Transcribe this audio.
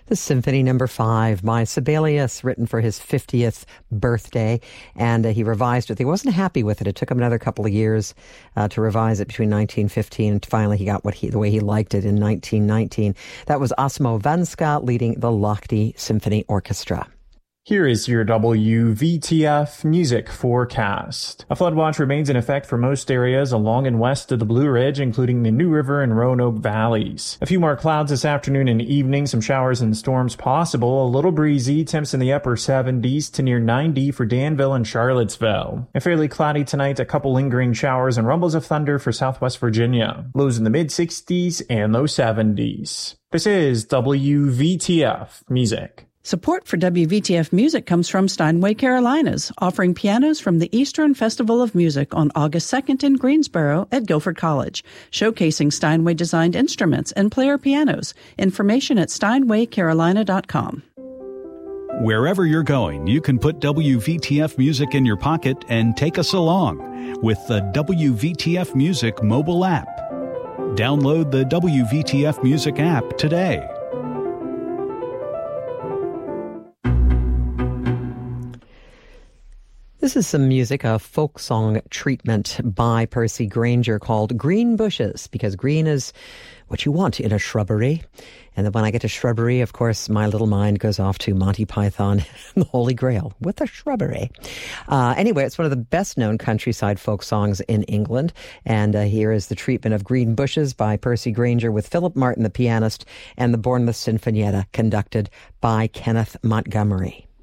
The Symphony No. 5 by Sibelius, written for his 50th birthday, and he revised it. He wasn't happy with it. It took him another couple of years to revise it between 1915, and finally he got the way he liked it in 1919. That was Osmo Venska leading the Lahti Symphony Orchestra. Here is your WVTF music forecast. A flood watch remains in effect for most areas along and west of the Blue Ridge, including the New River and Roanoke valleys. A few more clouds this afternoon and evening, some showers and storms possible, a little breezy, temps in the upper 70s to near 90 for Danville and Charlottesville. And fairly cloudy tonight, a couple lingering showers and rumbles of thunder for Southwest Virginia. Lows in the mid-60s and low 70s. This is WVTF Music. Support for WVTF Music comes from Steinway Carolinas, offering pianos from the Eastern Festival of Music on August 2nd in Greensboro at Guilford College, showcasing Steinway-designed instruments and player pianos. Information at steinwaycarolina.com. Wherever you're going, you can put WVTF Music in your pocket and take us along with the WVTF Music mobile app. Download the WVTF Music app today. This is some music, a folk song treatment by Percy Grainger called Green Bushes, because green is what you want in a shrubbery. And then when I get to shrubbery, of course, my little mind goes off to Monty Python and the Holy Grail with a shrubbery. Anyway, it's one of the best-known countryside folk songs in England. And here is the treatment of Green Bushes by Percy Grainger with Philip Martin, the pianist, and the Bournemouth Sinfonietta, conducted by Kenneth Montgomery.